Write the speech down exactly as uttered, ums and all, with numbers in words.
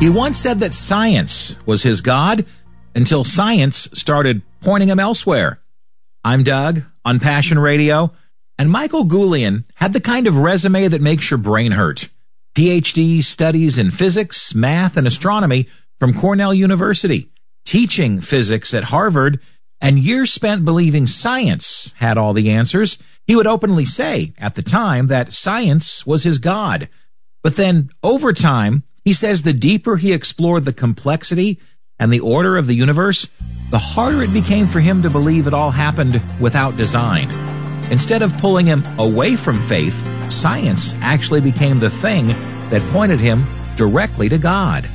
He once said that science was his God until science started pointing him elsewhere. I'm Doug on Passion Radio, and Michael Goulian had the kind of resume that makes your brain hurt. P H D studies in physics, math, and astronomy from Cornell University, teaching physics at Harvard, and years spent believing science had all the answers. He would openly say at the time that science was his God. But then, over time, he says the deeper he explored the complexity and the order of the universe, the harder it became for him to believe it all happened without design. Instead of pulling him away from faith, science actually became the thing that pointed him directly to God.